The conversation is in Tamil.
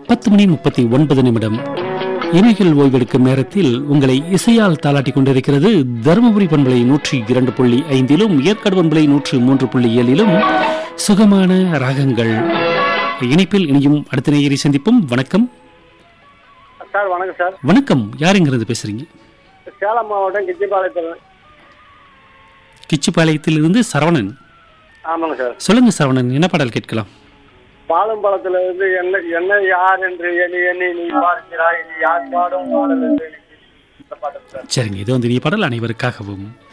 10:39 இமைகள் ஓய்வெடுக்கும் நேரத்தில் உங்களை இசையால் தாளாட்டிக் கொண்டிருக்கிறது தருமபுரி பண்பலை 102.5 ஏற்காடு பண்பலை 103.7 சுகமான ராகங்கள். இணைப்பில் இனியும் அடுத்த நேயரை சந்திப்போம். வணக்கம் சார். வணக்கம் சார். வணக்கம், யாருங்கிறது பேசுறீங்க? சேலம் மாவட்டம் கிச்சிபாளையத்தில். கிச்சிபாளையத்திலிருந்து சரவணன். ஆமாங்க சார். சொல்லுங்க சரவணன், என்ன பாடல் கேட்கலாம்? பாலும் பழத்துல இருந்து என்ன என்ன யார் என்று எண்ணி எண்ணி நீ பார்க்கிறாய், நீ யார் பாடும் பாடல் என்று எனக்கு இந்த பாடல் சார். சரிங்க, இது வந்து பாடல் அனைவருக்காகவும்.